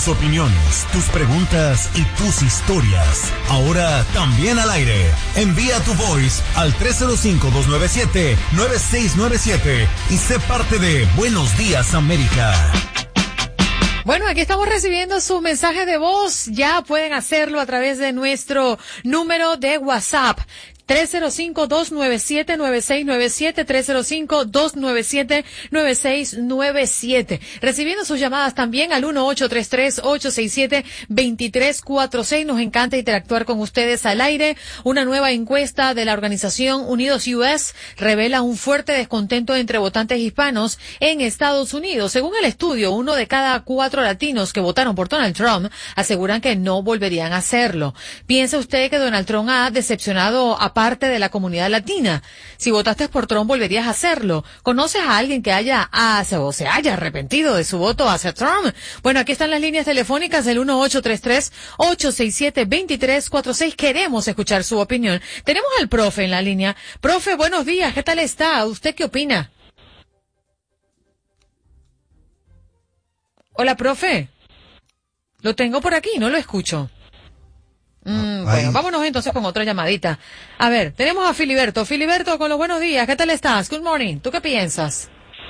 Tus opiniones, tus preguntas y tus historias. Ahora también al aire. Envía tu voice al 305-297-9697 y sé parte de Buenos Días América. Bueno, aquí estamos recibiendo sus mensajes de voz. Ya pueden hacerlo a través de nuestro número de WhatsApp. 305-297-9697, 305-297-9697. Recibiendo sus llamadas también al 1-833-867-2346. Nos encanta interactuar con ustedes al aire. Una nueva encuesta de la organización Unidos US revela un fuerte descontento entre votantes hispanos en Estados Unidos. Según el estudio, 1 de cada 4 latinos que votaron por Donald Trump aseguran que no volverían a hacerlo. ¿Piensa usted que Donald Trump ha decepcionado a parte de la comunidad latina? Si votaste por Trump, ¿volverías a hacerlo? ¿Conoces a alguien que se haya arrepentido de su voto hacia Trump? Bueno, aquí están las líneas telefónicas del 1-833-867-2346. Queremos escuchar su opinión. Tenemos al profe en la línea. Profe, buenos días. ¿Qué tal está? ¿Usted qué opina? Hola, profe. Lo tengo por aquí, no lo escucho. Bueno, vámonos entonces con otra llamadita. A ver, tenemos a Filiberto. Filiberto, con los buenos días, ¿qué tal estás? Good morning. ¿Tú qué piensas?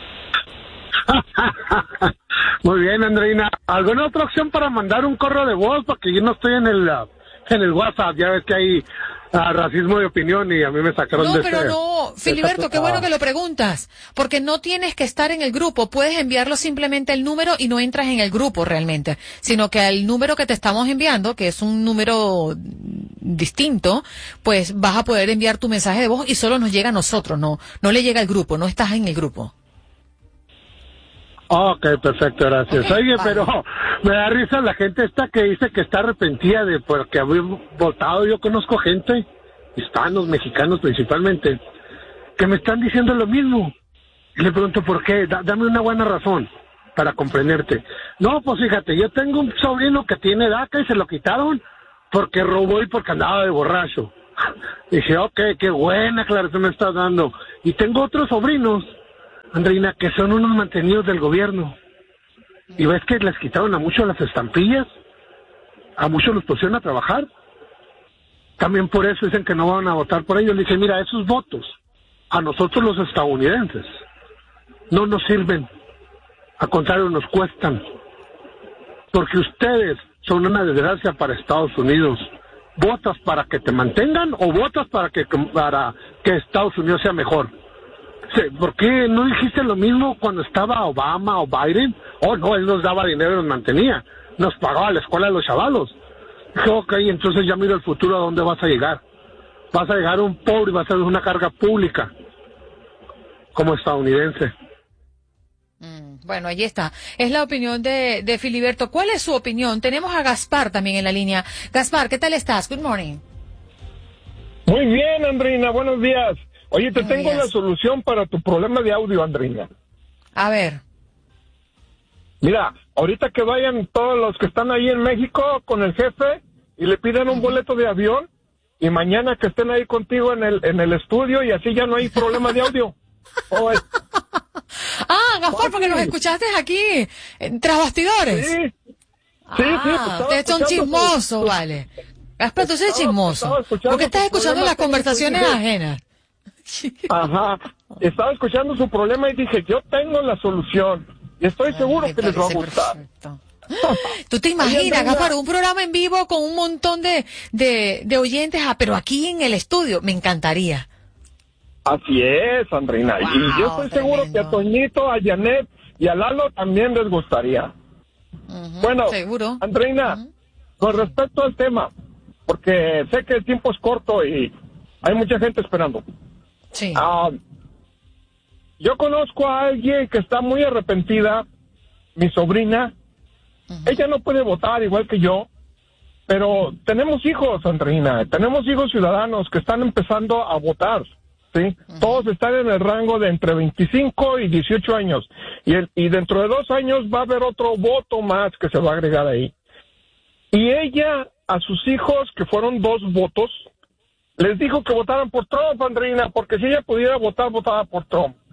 Muy bien, Andreina. ¿Alguna otra opción para mandar un correo de voz? Porque yo no estoy en el WhatsApp. Ya ves que hay racismo de opinión y a mí me sacaron de pero no, Filiberto, qué bueno que lo preguntas. Porque no tienes que estar en el grupo. Puedes enviarlo simplemente el número y no entras en el grupo realmente. Sino que al número que te estamos enviando, que es un número distinto, pues vas a poder enviar tu mensaje de voz y solo nos llega a nosotros. No le llega al grupo, no estás en el grupo. Ok, perfecto, gracias. Okay, Oye, vale. pero me da risa la gente esta que dice que está arrepentida de porque había votado. Yo conozco gente, hispanos, mexicanos principalmente, que me están diciendo lo mismo. Y le pregunto por qué. Dame una buena razón para comprenderte. No, pues fíjate, yo tengo un sobrino que tiene DACA y se lo quitaron porque robó y porque andaba de borracho. Dije, ok, qué buena aclaración me estás dando. Y tengo otros sobrinos, Andreina, que son unos mantenidos del gobierno. Y ves que les quitaron a muchos las estampillas, a muchos los pusieron a trabajar. También por eso dicen que no van a votar por ellos. Le dije, mira, esos votos a nosotros los estadounidenses no nos sirven. Al contrario, nos cuestan. Porque ustedes son una desgracia para Estados Unidos. ¿Votas para que te mantengan o votas para que Estados Unidos sea mejor? ¿Por qué no dijiste lo mismo cuando estaba Obama o Biden? Oh, no, él nos daba dinero y nos mantenía. Nos pagaba la escuela de los chavalos. Dije, ok, entonces ya miro el futuro a dónde vas a llegar. Vas a llegar un pobre y vas a ser una carga pública como estadounidense. Bueno, ahí está. Es la opinión de Filiberto. ¿Cuál es su opinión? Tenemos a Gaspar también en la línea. Gaspar, ¿qué tal estás? Good morning. Muy bien, Andreina, buenos días. Oye, te Buenos tengo días. la solución para tu problema de audio, Andreina. A ver. Mira, ahorita que vayan todos los que están ahí en México con el jefe y le pidan un boleto de avión y mañana que estén ahí contigo en el estudio y así ya no hay problema de audio. Gaspar, porque nos escuchaste aquí, tras bastidores. Sí. Ustedes son chismosos, vale. Gaspar, tú eres chismoso. ¿Por qué estás escuchando las conversaciones ajenas? Ajá, estaba escuchando su problema y dije, yo tengo la solución y estoy seguro que les va a gustar. Perfecto. ¿Tú te imaginas, Gaspar, un programa en vivo con un montón de oyentes, pero aquí en el estudio? Me encantaría. Así es, Andreina. Wow, y yo estoy seguro que a Toñito, a Janet y a Lalo también les gustaría. Bueno, seguro. Andreina, con respecto al tema, porque sé que el tiempo es corto y hay mucha gente esperando. Sí. Yo conozco a alguien que está muy arrepentida, mi sobrina. Ella no puede votar igual que yo, pero tenemos hijos, Andreina, tenemos hijos ciudadanos que están empezando a votar, ¿sí? Todos están en el rango de entre 25 y 18 años, y dentro de 2 años va a haber otro voto más que se va a agregar ahí. Y ella, a sus hijos, que fueron 2 votos, les dijo que votaran por Trump, Andreina, porque si ella pudiera votar, votaba por Trump.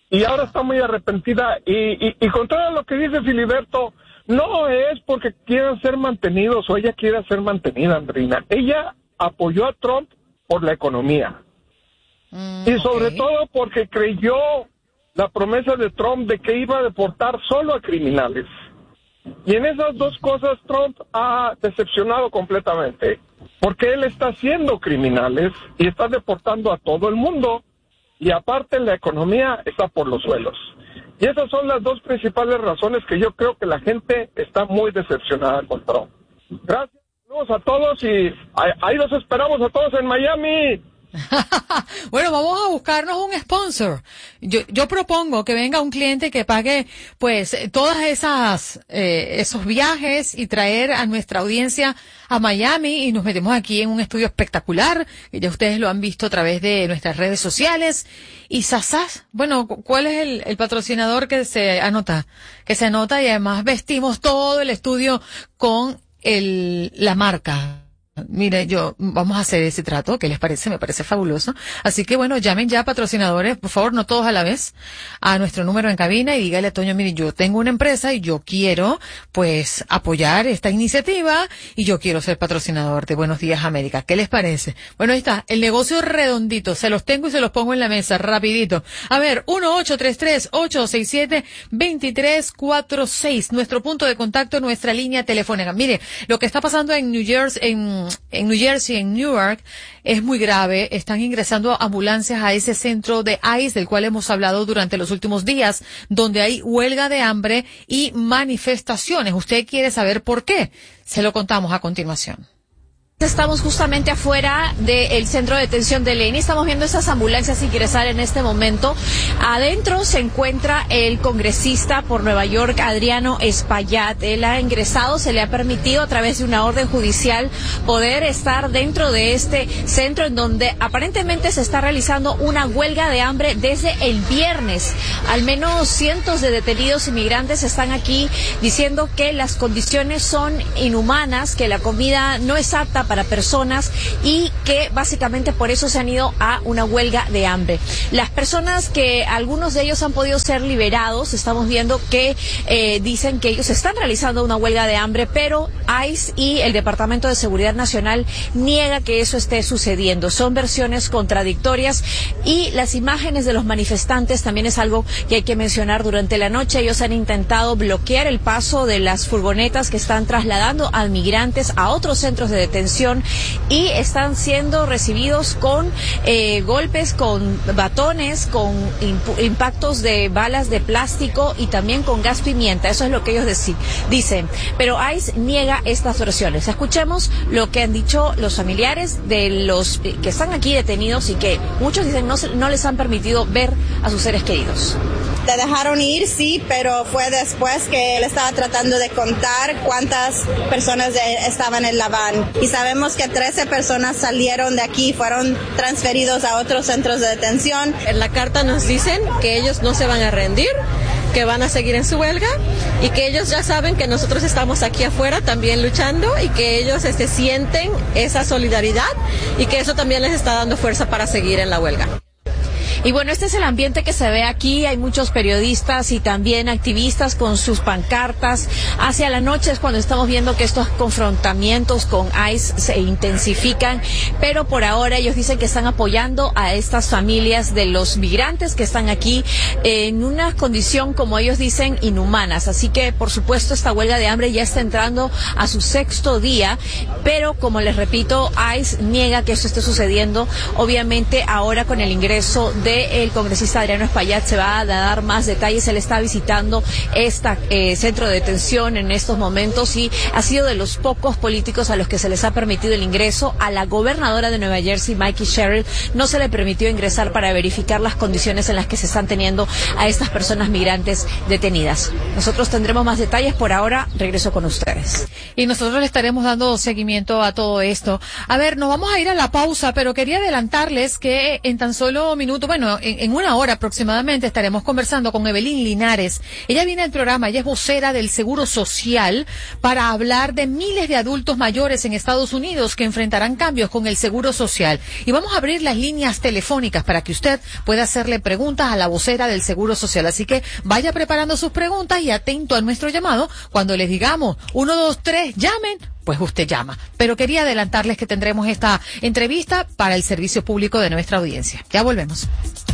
y ahora está muy arrepentida. Y con todo lo que dice Filiberto, no es porque quieran ser mantenidos o ella quiera ser mantenida, Andreina. Ella apoyó a Trump por la economía. Y sobre todo porque creyó la promesa de Trump de que iba a deportar solo a criminales. Y en esas dos cosas Trump ha decepcionado completamente, porque él está haciendo criminales y está deportando a todo el mundo, y aparte la economía está por los suelos. Y esas son las dos principales razones que yo creo que la gente está muy decepcionada con Trump. Gracias, saludos a todos y ahí los esperamos a todos en Miami. Bueno, vamos a buscarnos un sponsor. Yo propongo que venga un cliente que pague, pues, todas esos viajes y traer a nuestra audiencia a Miami, y nos metemos aquí en un estudio espectacular, que ya ustedes lo han visto a través de nuestras redes sociales. Y Sasas, bueno, ¿cuál es el patrocinador que se anota? Que se anota, y además vestimos todo el estudio con la marca. Mire, vamos a hacer ese trato, ¿qué les parece? Me parece fabuloso. Así que bueno, llamen ya, patrocinadores, por favor, no todos a la vez, a nuestro número en cabina y dígale a Toño, mire, yo tengo una empresa y yo quiero, pues, apoyar esta iniciativa y yo quiero ser patrocinador de Buenos Días América. ¿Qué les parece? Bueno, ahí está, el negocio redondito, se los tengo y se los pongo en la mesa, rapidito. A ver, 1-833-867-2346, nuestro punto de contacto, nuestra línea telefónica. Mire, lo que está pasando en New Jersey, en Newark, es muy grave. Están ingresando ambulancias a ese centro de ICE del cual hemos hablado durante los últimos días, donde hay huelga de hambre y manifestaciones. ¿Usted quiere saber por qué? Se lo contamos a continuación. Estamos justamente afuera del centro de detención de Lane. Estamos viendo esas ambulancias ingresar en este momento. Adentro se encuentra el congresista por Nueva York, Adriano Espaillat. Él ha ingresado, se le ha permitido a través de una orden judicial poder estar dentro de este centro en donde aparentemente se está realizando una huelga de hambre desde el viernes. Al menos cientos de detenidos inmigrantes están aquí diciendo que las condiciones son inhumanas, que la comida no es apta para personas y que básicamente por eso se han ido a una huelga de hambre. Las personas que algunos de ellos han podido ser liberados, estamos viendo que dicen que ellos están realizando una huelga de hambre, pero ICE y el Departamento de Seguridad Nacional niega que eso esté sucediendo. Son versiones contradictorias y las imágenes de los manifestantes también es algo que hay que mencionar. Durante la noche ellos han intentado bloquear el paso de las furgonetas que están trasladando a migrantes a otros centros de detención y están siendo recibidos con golpes, con batones, con impactos de balas de plástico y también con gas pimienta. Eso es lo que ellos dicen. Pero ICE niega estas versiones. Escuchemos lo que han dicho los familiares de los que están aquí detenidos y que muchos dicen no les han permitido ver a sus seres queridos. Te dejaron ir, sí, pero fue después que él estaba tratando de contar cuántas personas estaban en la van. Y sabemos que 13 personas salieron de aquí, fueron transferidos a otros centros de detención. En la carta nos dicen que ellos no se van a rendir, que van a seguir en su huelga y que ellos ya saben que nosotros estamos aquí afuera también luchando y que ellos sienten esa solidaridad y que eso también les está dando fuerza para seguir en la huelga. Y bueno, este es el ambiente que se ve aquí. Hay muchos periodistas y también activistas con sus pancartas. Hacia la noche es cuando estamos viendo que estos confrontamientos con ICE se intensifican, pero por ahora ellos dicen que están apoyando a estas familias de los migrantes que están aquí en una condición, como ellos dicen, inhumanas. Así que, por supuesto, esta huelga de hambre ya está entrando a su 6º día, pero como les repito, ICE niega que eso esté sucediendo. Obviamente, ahora con el ingreso del congresista Adriano Espaillat se va a dar más detalles. Él está visitando este centro de detención en estos momentos y ha sido de los pocos políticos a los que se les ha permitido el ingreso. A la gobernadora de Nueva Jersey, Mikey Sherrill, no se le permitió ingresar para verificar las condiciones en las que se están teniendo a estas personas migrantes detenidas. Nosotros tendremos más detalles. Por ahora, regreso con ustedes. Y nosotros le estaremos dando seguimiento a todo esto. A ver, nos vamos a ir a la pausa, pero quería adelantarles que en tan solo minutos, bueno, bueno, en una hora aproximadamente estaremos conversando con Evelyn Linares. Ella viene al programa, ella es vocera del Seguro Social para hablar de miles de adultos mayores en Estados Unidos que enfrentarán cambios con el Seguro Social. Y vamos a abrir las líneas telefónicas para que usted pueda hacerle preguntas a la vocera del Seguro Social. Así que vaya preparando sus preguntas y atento a nuestro llamado. Cuando les digamos 1, 2, 3, llamen, pues usted llama. Pero quería adelantarles que tendremos esta entrevista para el servicio público de nuestra audiencia. Ya volvemos.